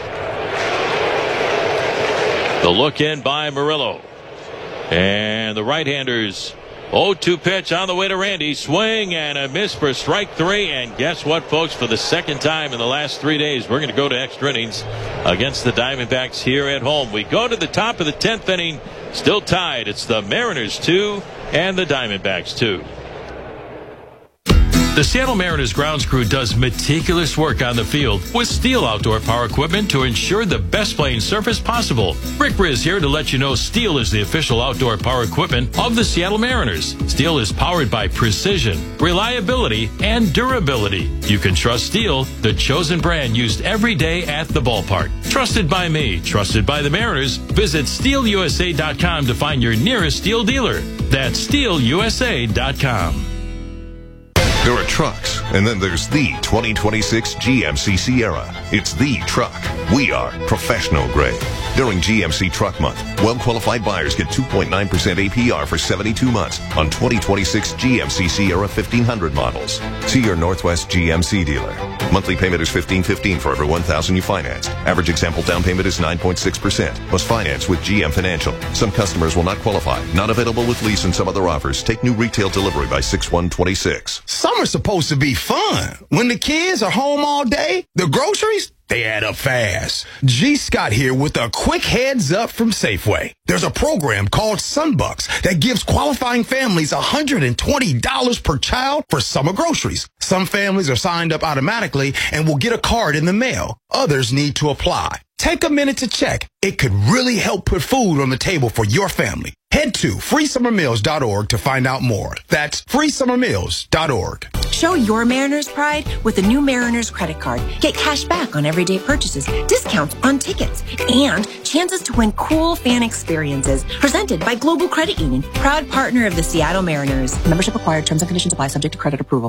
Speaker 2: The look in by Murillo. And the right-handers oh two pitch on the way to Randy. Swing and a miss for strike three. And guess what, folks? For the second time in the last three days, we're going to go to extra innings against the Diamondbacks here at home. We go to the top of the tenth inning, still tied. It's the Mariners two and the Diamondbacks two.
Speaker 4: The Seattle Mariners grounds crew does meticulous work on the field with Steel outdoor power equipment to ensure the best playing surface possible. Rick Briz here to let you know Steel is the official outdoor power equipment of the Seattle Mariners. Steel is powered by precision, reliability, and durability. You can trust Steel, the chosen brand used every day at the ballpark. Trusted by me, trusted by the Mariners. Visit steel u s a dot com to find your nearest Steel dealer. That's steel u s a dot com.
Speaker 5: There are trucks, and then there's the twenty twenty-six G M C Sierra. It's the truck. We are professional grade. During G M C Truck Month, well-qualified buyers get two point nine percent A P R for seventy-two months on twenty twenty-six G M C Sierra fifteen hundred models. See your Northwest G M C dealer. Monthly payment is fifteen fifteen for every one thousand you financed. Average example down payment is nine point six percent. Must finance with G M Financial. Some customers will not qualify. Not available with lease and some other offers. Take new retail delivery by six one twenty-six.
Speaker 15: Summer's supposed to be fun. When the kids are home all day, the groceries, they add up fast. G. Scott here with a quick heads up from Safeway. There's a program called Sunbucks that gives qualifying families one hundred twenty dollars per child for summer groceries. Some families are signed up automatically and will get a card in the mail. Others need to apply. Take a minute to check. It could really help put food on the table for your family. Head to free summer meals dot org to find out more. That's free summer meals dot org.
Speaker 22: Show your Mariners pride with the new Mariners credit card. Get cash back on everyday purchases, discounts on tickets, and chances to win cool fan experiences. Presented by Global Credit Union, proud partner of the Seattle Mariners. Membership required. Terms and conditions apply. Subject to credit approval.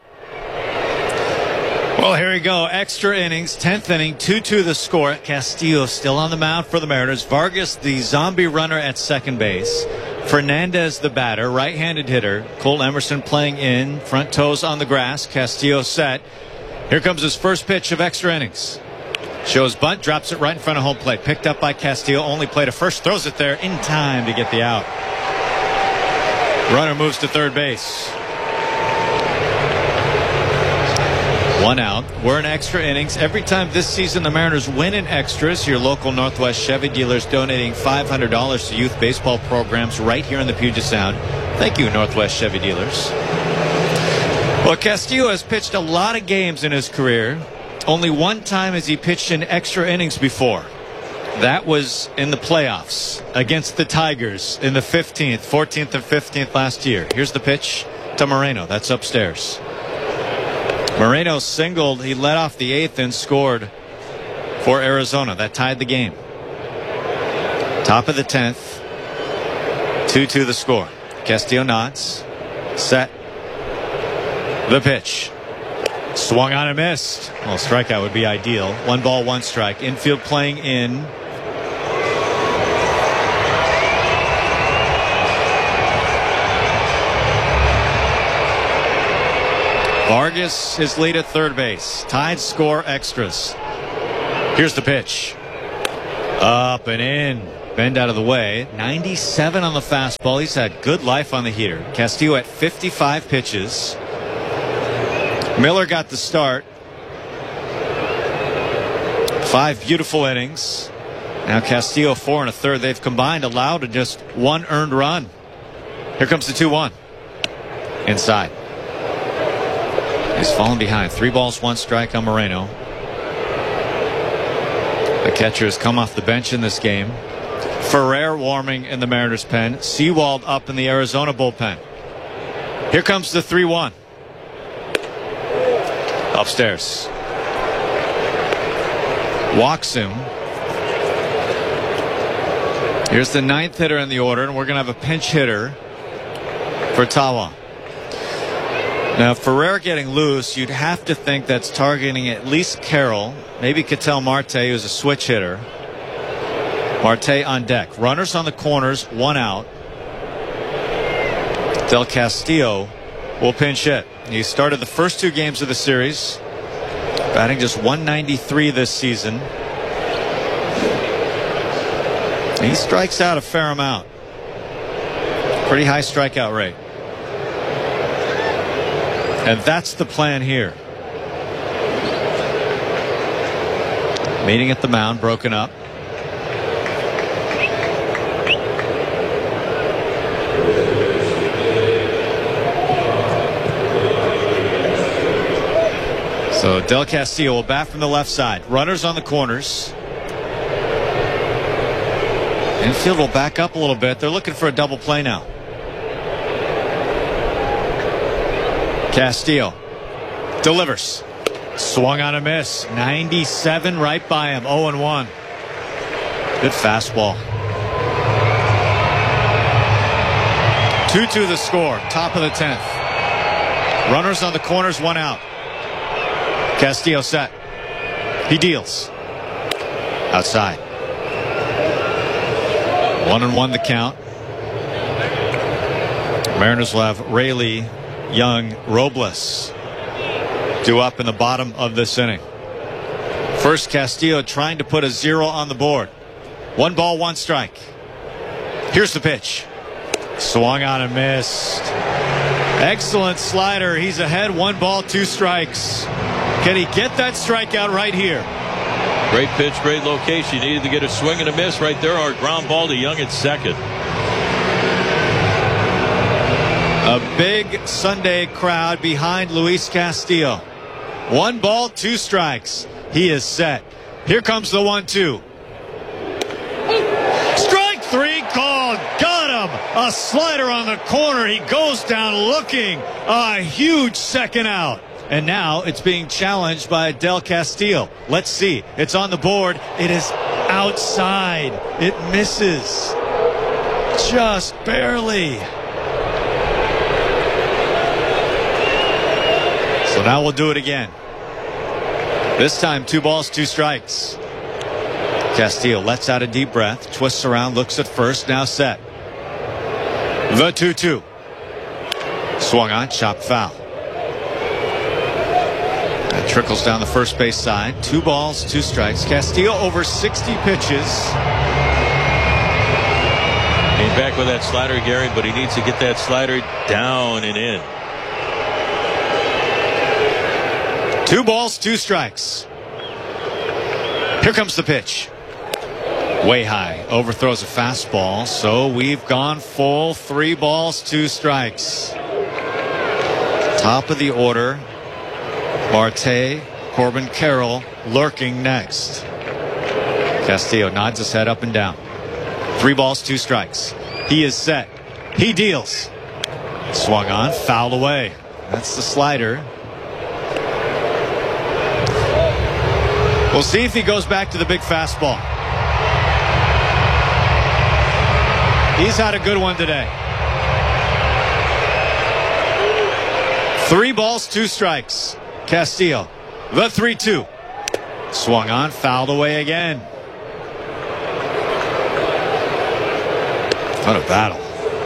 Speaker 1: Well, here we go. Extra innings, tenth inning, two two the score. Castillo still on the mound for the Mariners. Vargas, the zombie runner at second base. Fernandez, the batter, right-handed hitter. Cole Emerson playing in, front toes on the grass. Castillo set. Here comes his first pitch of extra innings. Shows bunt, drops it right in front of home plate. Picked up by Castillo, only play to first, throws it there in time to get the out. Runner moves to third base. One out. We're in extra innings. Every time this season the Mariners win in extras, your local Northwest Chevy dealers donating five hundred dollars to youth baseball programs right here in the Puget Sound. Thank you, Northwest Chevy dealers. Well, Castillo has pitched a lot of games in his career. Only one time has he pitched in extra innings before. That was in the playoffs against the Tigers in the fifteenth, fourteenth, and fifteenth last year. Here's the pitch to Moreno. That's upstairs. Moreno singled. He led off the eighth and scored for Arizona. That tied the game. Top of the tenth. two two the score. Castillo nods. Set. The pitch. Swung on and missed. Well, strikeout would be ideal. One ball, one strike. Infield playing in. Vargas his lead at third base. Tied score extras. Here's the pitch. Up and in. Bend out of the way. ninety-seven on the fastball. He's had good life on the heater. Castillo at fifty-five pitches. Miller got the start. Five beautiful innings. Now Castillo four and a third. They've combined allowed to just one earned run. Here comes the two one. Inside. He's fallen behind. Three balls, one strike on Moreno. The catcher has come off the bench in this game. Ferrer warming in the Mariners pen. Sewald up in the Arizona bullpen. Here comes the three one. Upstairs. Walks him. Here's the ninth hitter in the order, and we're going to have a pinch hitter for Tawa. Now, Ferrer getting loose, you'd have to think that's targeting at least Carroll, maybe Ketel Marte, who's a switch hitter. Marte on deck. Runners on the corners, one out. Del Castillo will pinch hit. He started the first two games of the series, batting just one ninety-three this season. He strikes out a fair amount. Pretty high strikeout rate. And that's the plan here. Meeting at the mound, broken up. So Del Castillo will bat from the left side. Runners on the corners. Infield will back up a little bit. They're looking for a double play now. Castillo delivers. Swung on a miss. ninety-seven right by him. oh and one. Good fastball. two two the score. Top of the tenth. Runners on the corners, one out. Castillo set. He deals. Outside. One and one the count. Mariners will have Rayleigh, Young, Robles due up in the bottom of this inning. First, Castillo trying to put a zero on the board. One ball, one strike. Here's the pitch. Swung on and missed. Excellent slider. He's ahead. One ball, two strikes. Can he get that strikeout right here?
Speaker 2: Great pitch, great location. Needed to get a swing and a miss right there, or a ground ball to Young at second.
Speaker 1: A big Sunday crowd behind Luis Castillo. One ball, two strikes. He is set. Here comes the one two. Strike three called. Got him. A slider on the corner. He goes down looking. A huge second out. And now it's being challenged by Del Castillo. Let's see. It's on the board. It is outside. It misses. Just barely. So now we'll do it again. This time, two balls, two strikes. Castillo lets out a deep breath, twists around, looks at first, now set. The two two. Swung on, chopped foul. That trickles down the first base side. Two balls, two strikes. Castillo over sixty pitches.
Speaker 2: He's back with that slider, Gary, but he needs to get that slider down and in.
Speaker 1: Two balls, two strikes. Here comes the pitch. Way high. Overthrows a fastball. So we've gone full. Three balls, two strikes. Top of the order. Marte, Corbin Carroll lurking next. Castillo nods his head up and down. Three balls, two strikes. He is set. He deals. Swung on, fouled away. That's the slider. We'll see if he goes back to the big fastball. He's had a good one today. Three balls, two strikes. Castillo, the three two. Swung on, fouled away again. What a battle.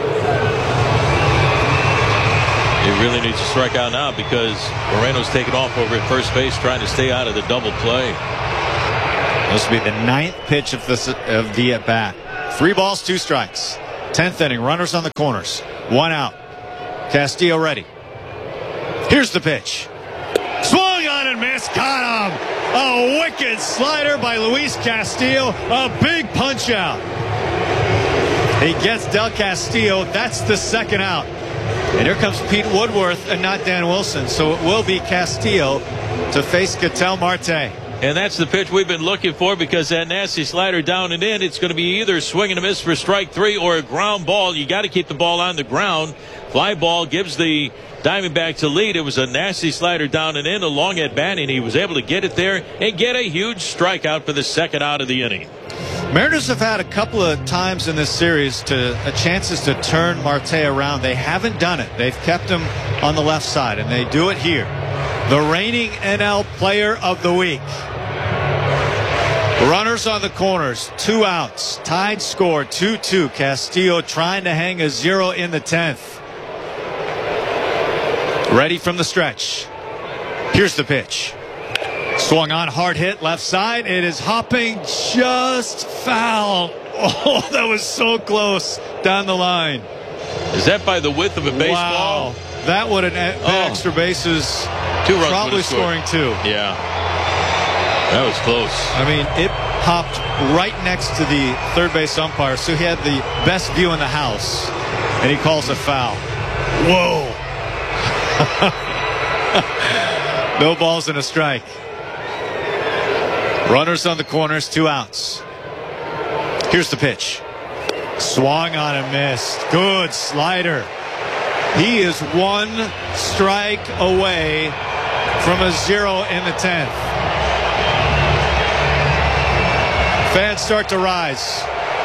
Speaker 2: He really needs to strike out now because Moreno's taking off over at first base trying to stay out of the double play.
Speaker 1: This will be the ninth pitch of the, of the at bat. Three balls, two strikes. Tenth inning, runners on the corners. One out. Castillo ready. Here's the pitch. Swung on and missed. Got him. A wicked slider by Luis Castillo. A big punch out. He gets Del Castillo. That's the second out. And here comes Pete Woodworth and not Dan Wilson. So it will be Castillo to face Ketel Marte.
Speaker 2: And that's the pitch we've been looking for because that nasty slider down and in, it's going to be either swing and a miss for strike three or a ground ball. You got to keep the ball on the ground. Fly ball gives the Diamondbacks a lead. It was a nasty slider down and in, a long at bat, and he was able to get it there and get a huge strikeout for the second out of the inning.
Speaker 1: Mariners have had a couple of times in this series to uh, chances to turn Marte around. They haven't done it. They've kept him on the left side, and they do it here. The reigning N L Player of the Week. Runners on the corners, two outs, tied score two two. Castillo trying to hang a zero in the tenth. Ready from the stretch. Here's the pitch. Swung on, hard hit, left side. It is hopping just foul. Oh, that was so close down the line.
Speaker 2: Is that by the width of a baseball?
Speaker 1: Wow. That would have been oh. extra bases.
Speaker 2: Two runs
Speaker 1: probably scoring two.
Speaker 2: Yeah. That was close.
Speaker 1: I mean, it popped right next to the third base umpire, so he had the best view in the house, and he calls a foul. Whoa. No balls and a strike. Runners on the corners, two outs. Here's the pitch. Swung on and missed. Good slider. He is one strike away from a zero in the tenth. Fans start to rise.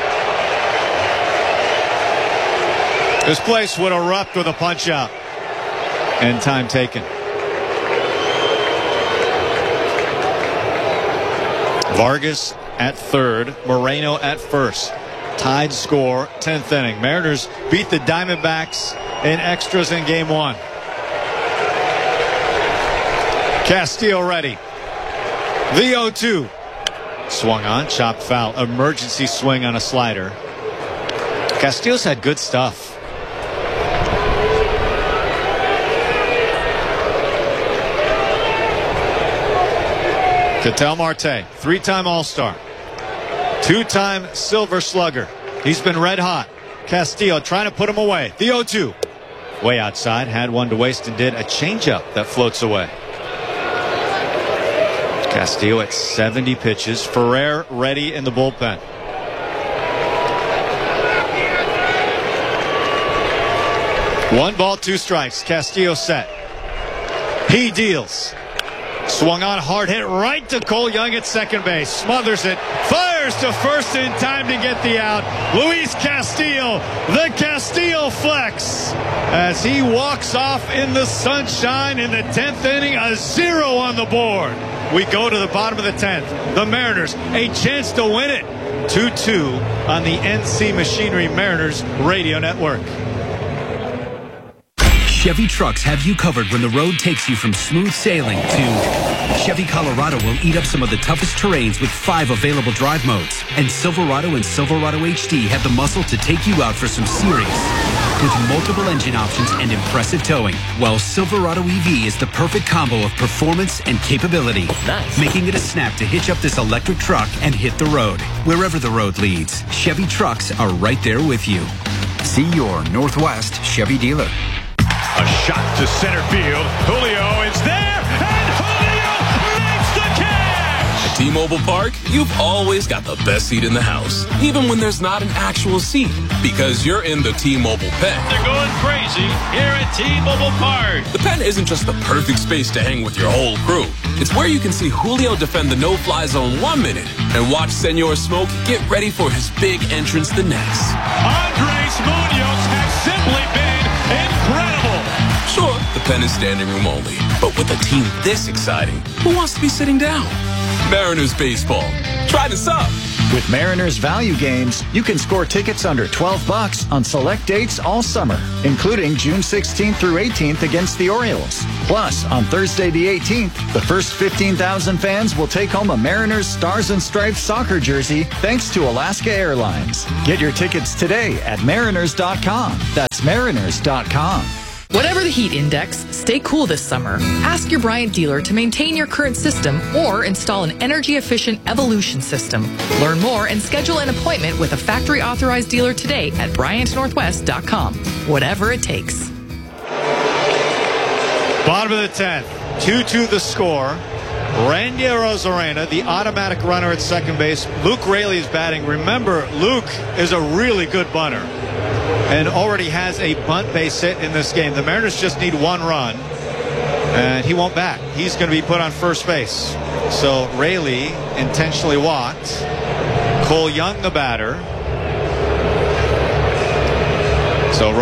Speaker 1: This place would erupt with a punch out. And time taken. Vargas at third, Moreno at first. Tied score, tenth inning. Mariners beat the Diamondbacks in extras in game one. Castillo ready. The oh two. Swung on, chopped foul. Emergency swing on a slider. Castillo's had good stuff. Ketel Marte, three-time All-Star, two-time Silver Slugger. He's been red hot. Castillo trying to put him away. The oh two. Way outside, had one to waste and did a changeup that floats away. Castillo at seventy pitches. Ferrer ready in the bullpen. One ball, two strikes. Castillo set. He deals. Swung on, hard hit right to Cole Young at second base. Smothers it. Fires to first in time to get the out. Luis Castillo, the Castillo flex. As he walks off in the sunshine in the tenth inning, a zero on the board. We go to the bottom of the tenth. The Mariners, a chance to win it. two two on the N C Machinery Mariners Radio Network.
Speaker 6: Chevy trucks have you covered when the road takes you from smooth sailing to Chevy Colorado will eat up some of the toughest terrains with five available drive modes. And Silverado and Silverado H D have the muscle to take you out for some serious with multiple engine options and impressive towing. While Silverado E V is the perfect combo of performance and capability, nice. Making it a snap to hitch up this electric truck and hit the road. Wherever the road leads, Chevy trucks are right there with you. See your Northwest Chevy dealer.
Speaker 19: A shot to center field. Julio is there, and Julio makes the catch!
Speaker 7: At T-Mobile Park, you've always got the best seat in the house, even when there's not an actual seat, because you're in the T-Mobile pen.
Speaker 2: They're going crazy here at T-Mobile Park.
Speaker 7: The pen isn't just the perfect space to hang with your whole crew. It's where you can see Julio defend the no-fly zone one minute and watch Senor Smoke get ready for his big entrance the next.
Speaker 19: Andres Munoz has simply been incredible.
Speaker 7: Sure, the pen is standing room only, But with a team this exciting, who wants to be sitting down? Mariners baseball. Try this up.
Speaker 3: With Mariners value games, you can score tickets under twelve bucks on select dates all summer, including June sixteenth through eighteenth against the Orioles. Plus, on Thursday the eighteenth, the first fifteen thousand fans will take home a Mariners Stars and Stripes soccer jersey thanks to Alaska Airlines. Get your tickets today at mariners dot com. That's mariners dot com.
Speaker 8: Whatever the heat index, stay cool this summer. Ask your Bryant dealer to maintain your current system or install an energy-efficient Evolution system. Learn more and schedule an appointment with a factory-authorized dealer today at bryant northwest dot com. Whatever it takes.
Speaker 1: Bottom of the tenth, two two the score. Randy Arozarena, the automatic runner at second base. Luke Raley is batting. Remember, Luke is a really good bunter and already has a bunt base hit in this game. The Mariners just need one run, and he won't bat. He's going to be put on first base. So Raley intentionally walked. Cole Young, the batter.